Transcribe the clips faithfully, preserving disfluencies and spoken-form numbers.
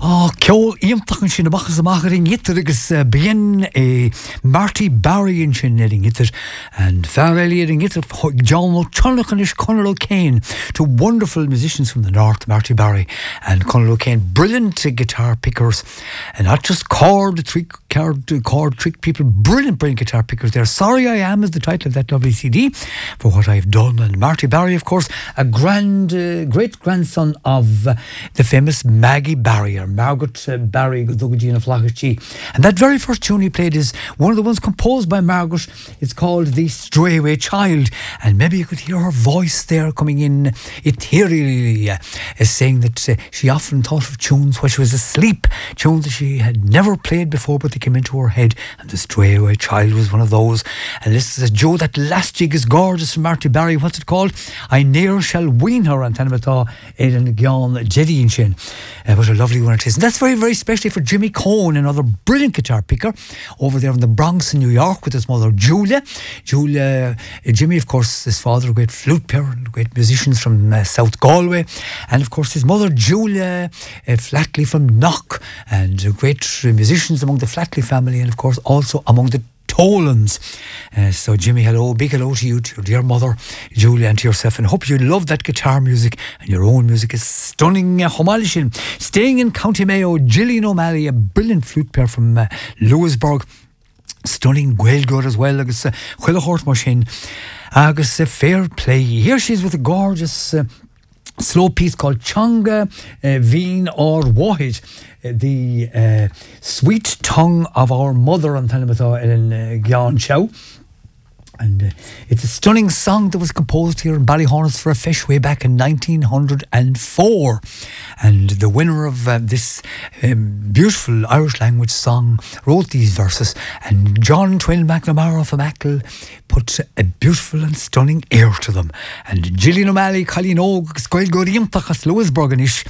Oh, Ceol íomtach an sin bachas amach ring itter agus bien a Marty Barry in sin ring itter and Farrelly ring itter John O'Chonlochan is Conor O'Kane, two wonderful musicians from the north, Marty Barry and Conor O'Kane, brilliant uh, guitar pickers and not just chord trick chord, chord trick people, brilliant brilliant guitar pickers there. Sorry I Am is the title of that lovely C D for what I've done. And Marty Barry, of course, a grand uh, great grandson of uh, the famous Maggie Barry, or Margaret uh, Barry Dugagina Flagachi. And that very first tune he played is one of the ones composed by Margaret. It's called The Stray Away Child, and maybe you could hear her voice there coming in ethereally uh, as saying that uh, she often thought of tunes while she was asleep, tunes that she had never played before but they came into her head, and The Stray Away Child was one of those. And this is Joe, that last jig is gorgeous from Marty Barry. What's it called? I Ne'er Shall Wean Her and Tanamata Aidan Gyan Jeddy and Shin. Uh, what a lovely one it is. And that's very, very especially for Jimmy Cohn, another brilliant guitar picker over there in the Bronx in New York with his mother Julia. Julia, uh, Jimmy, of course, his father, a great flute player and great musicians from uh, South Galway. And of course, his mother Julia uh, Flatley from Knock, and uh, great uh, musicians among the Flatley family, and of course also among the Tolans. Uh, so Jimmy, hello, big hello to you, to your dear mother Julia, and to yourself, and hope you love that guitar music, and your own music is stunning. uh, Homalishin. Staying in County Mayo, Gillian O'Malley, a brilliant flute player from uh, Lewisburg, stunning Gaelgod as well, agus Chuile Hort Machine, agus uh, Fair Play. Here she is with a gorgeous uh, slow piece called Changa uh, Veen or Wahid, uh, the uh, sweet tongue of our mother on Tanamata in uh, Gyan Chow. And uh, it's a stunning song that was composed here in Ballyhorns for a fish way back in nineteen oh four. And the winner of uh, this um, beautiful Irish language song wrote these verses, and John Twin McNamara from Ackle put a beautiful and stunning air to them. And Gillian O'Malley, Colleen Og, Scoil Goriimtachas Lewisburganish,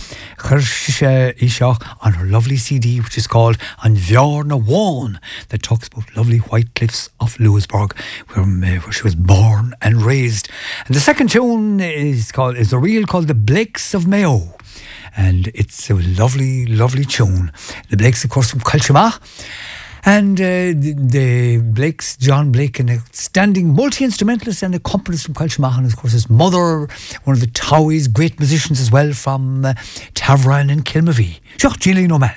Church Isha on her lovely C D, which is called An Bhearna Wan, that talks about lovely white cliffs of Lewisburg, where, uh, where she was born and raised. And the second tune is called is the reel called The Blakes of Mayo. And it's a lovely, lovely tune. The Blakes, of course, from Culchimach. And uh, the, the Blakes, John Blake, an outstanding multi-instrumentalist and accompanist from Culchimach, and of course his mother, one of the Towies, great musicians as well from uh, Tavran and Kilmavie. Joch Gillian O'Malley.